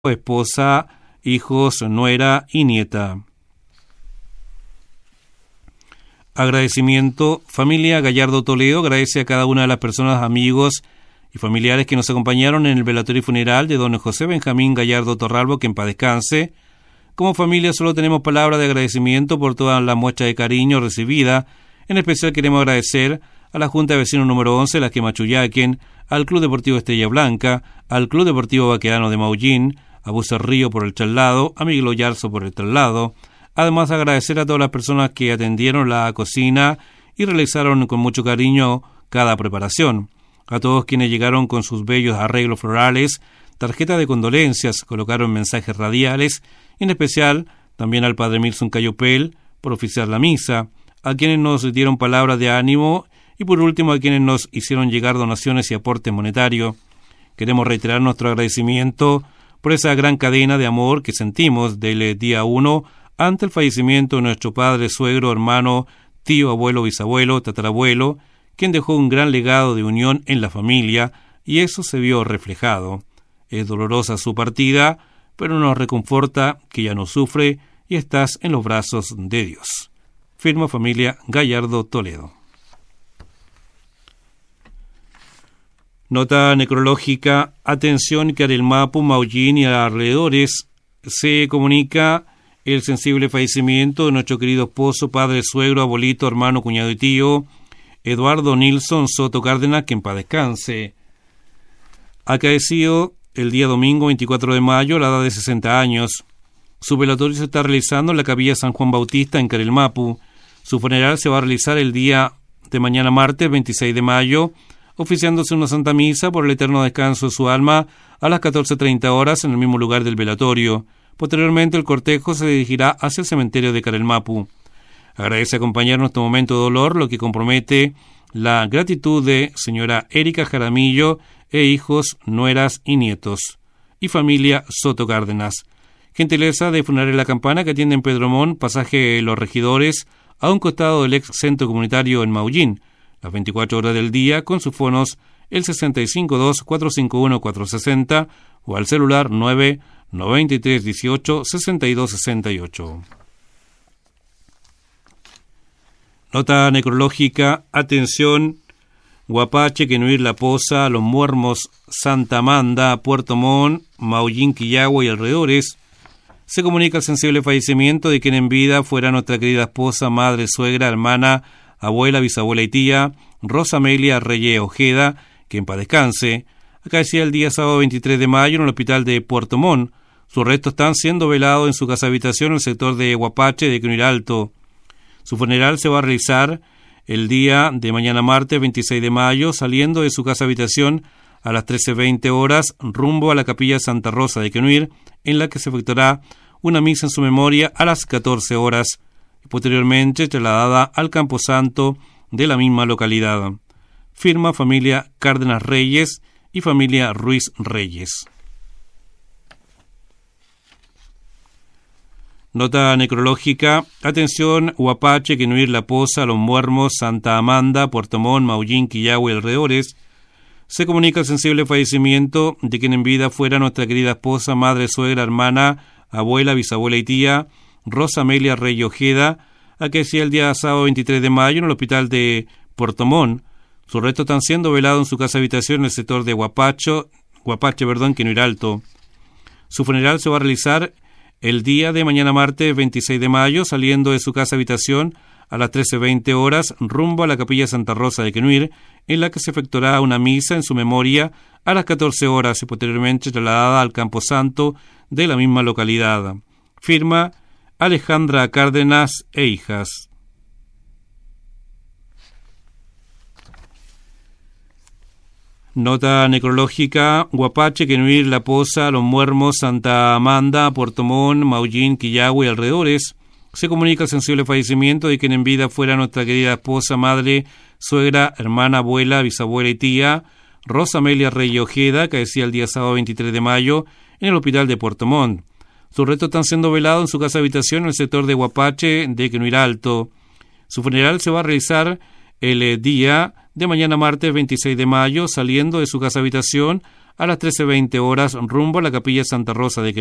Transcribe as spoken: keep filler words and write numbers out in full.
esposa, hijos, nuera y nieta. Agradecimiento. Familia Gallardo Toledo agradece a cada una de las personas, amigos y familiares que nos acompañaron en el velatorio y funeral de don José Benjamín Gallardo Torralbo, que en paz descanse. Como familia solo tenemos palabras de agradecimiento por toda la muestra de cariño recibida. En especial queremos agradecer a la Junta de Vecinos número once, la que Machuyaquen, al Club Deportivo Estrella Blanca, al Club Deportivo Baquedano de Maullín, a Bucerrío por el traslado, a Miguel Oyarzo por el traslado. Además, agradecer a todas las personas que atendieron la cocina y realizaron con mucho cariño cada preparación. A todos quienes llegaron con sus bellos arreglos florales, tarjetas de condolencias, colocaron mensajes radiales, y en especial también al Padre Milson Cayopel por oficiar la misa, a quienes nos dieron palabras de ánimo y por último a quienes nos hicieron llegar donaciones y aportes monetarios. Queremos reiterar nuestro agradecimiento por esa gran cadena de amor que sentimos del día uno ante el fallecimiento de nuestro padre, suegro, hermano, tío, abuelo, bisabuelo, tatarabuelo, quien dejó un gran legado de unión en la familia, y eso se vio reflejado. Es dolorosa su partida, pero nos reconforta que ya no sufre y estás en los brazos de Dios. Firma familia Gallardo Toledo. Nota necrológica. Atención que Arelmapu, Maullín y alrededores se comunica el sensible fallecimiento de nuestro querido esposo, padre, suegro, abuelito, hermano, cuñado y tío, Eduardo Nilson Soto Cárdenas, que en paz descanse. Acaecido el día domingo veinticuatro de mayo, a la edad de sesenta años. Su velatorio se está realizando en la capilla San Juan Bautista en Carelmapu. Su funeral se va a realizar el día de mañana martes veintiséis de mayo, oficiándose una santa misa por el eterno descanso de su alma a las catorce treinta horas en el mismo lugar del velatorio. Posteriormente el cortejo se dirigirá hacia el cementerio de Carelmapu. Agradece acompañarnos en este momento de dolor, lo que compromete la gratitud de señora Erika Jaramillo e hijos, nueras y nietos. Y familia Soto Cárdenas. Gentileza de Funeraria La Campana, que atiende en Pedromón, pasaje Los Regidores, a un costado del ex centro comunitario en Maullín, las veinticuatro horas del día, con sus fonos el sesenta y cinco dos, cuatro cinco uno, cuatro sesenta o al celular nueve noventa y tres dieciocho sesenta y dos sesenta y ocho. Nota necrológica. Atención, Guapache, Quenuir, La Poza, Los Muermos, Santa Amanda, Puerto Montt, Maullín, Quillagua y alrededores. Se comunica el sensible fallecimiento de quien en vida fuera nuestra querida esposa, madre, suegra, hermana, abuela, bisabuela y tía, Rosa Amelia Reyes Ojeda, que en paz descanse. Acaecía el día sábado veintitrés de mayo en el hospital de Puerto Montt. Sus restos están siendo velados en su casa habitación en el sector de Guapache de Quenuir Alto. Su funeral se va a realizar el día de mañana martes veintiséis de mayo, saliendo de su casa habitación a las trece veinte horas, rumbo a la capilla Santa Rosa de Quenuir, en la que se efectuará una misa en su memoria a las catorce horas, y posteriormente trasladada al camposanto de la misma localidad. Firma familia Cárdenas Reyes y familia Ruiz Reyes. Nota necrológica. Atención, Guapache, Quenuir, La Poza, Los Muermos, Santa Amanda, Puerto Montt, Maullín, Quillagua y alrededores. Se comunica el sensible fallecimiento de quien en vida fuera nuestra querida esposa, madre, suegra, hermana, abuela, bisabuela y tía, Rosa Amelia Reyes Ojeda, acaecía el día sábado veintitrés de mayo en el hospital de Puerto Montt. Sus restos están siendo velados en su casa habitación en el sector de Guapacho, Guapache, perdón, Quenuir Alto. Su funeral se va a realizar el día de mañana martes veintiséis de mayo, saliendo de su casa habitación a las trece veinte horas, rumbo a la capilla Santa Rosa de Quenuir, en la que se efectuará una misa en su memoria a las catorce horas y posteriormente trasladada al camposanto de la misma localidad. Firma Alejandra Cárdenas e hijas. Nota necrológica. Guapache, Quenuir, La Poza, Los Muermos, Santa Amanda, Puerto Montt, Maullín, Quillagua y alrededores. Se comunica el sensible fallecimiento de quien en vida fuera nuestra querida esposa, madre, suegra, hermana, abuela, bisabuela y tía, Rosa Amelia Reyes Ojeda, que decía el día sábado veintitrés de mayo en el hospital de Puerto Montt. Sus restos están siendo velados en su casa habitación en el sector de Guapache de Quenuir Alto. Su funeral se va a realizar el día de mañana martes veintiséis de mayo, saliendo de su casa habitación a las trece veinte horas rumbo a la Capilla Santa Rosa de